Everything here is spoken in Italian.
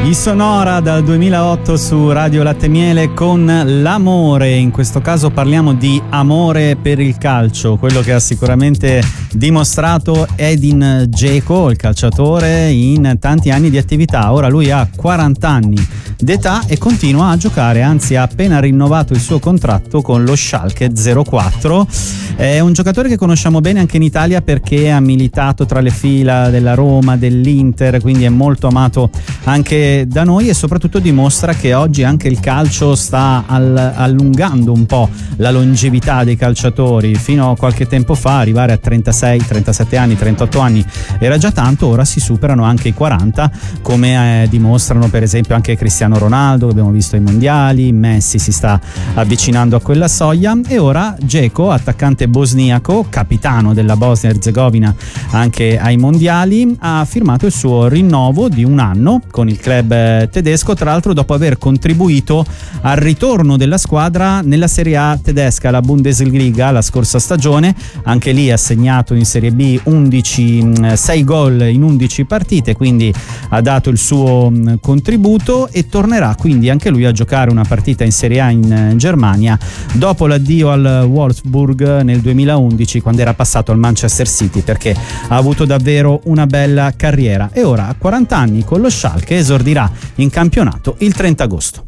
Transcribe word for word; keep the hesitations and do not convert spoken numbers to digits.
I Sonora dal duemilaotto su Radio Latte Miele con L'amore. In questo caso parliamo di amore per il calcio, quello che ha sicuramente dimostrato Edin Dzeko, il calciatore, in tanti anni di attività. Ora lui ha quaranta anni d'età e continua a giocare, anzi ha appena rinnovato il suo contratto con lo Schalke zero quattro. È un giocatore che conosciamo bene anche in Italia perché ha militato tra le fila della Roma, dell'Inter, quindi è molto amato anche da noi e soprattutto dimostra che oggi anche il calcio sta al, allungando un po' la longevità dei calciatori. Fino a qualche tempo fa arrivare a trentasei, trentasette anni, trentotto anni era già tanto, ora si superano anche i quaranta, come eh, dimostrano per esempio anche Cristiano Ronaldo, che abbiamo visto ai mondiali. Messi si sta avvicinando a quella soglia e ora Dzeko, attaccante bosniaco, capitano della Bosnia Erzegovina anche ai mondiali, ha firmato il suo rinnovo di un anno con il club tedesco, tra l'altro dopo aver contribuito al ritorno della squadra nella Serie A tedesca, la Bundesliga, la scorsa stagione. Anche lì ha segnato in Serie B undici, sei gol in undici partite, quindi ha dato il suo contributo e tornerà quindi anche lui a giocare una partita in Serie A in Germania dopo l'addio al Wolfsburg nel duemilaundici, quando era passato al Manchester City, perché ha avuto davvero una bella carriera e ora a quaranta anni con lo Schalke esordirà in campionato il trenta agosto.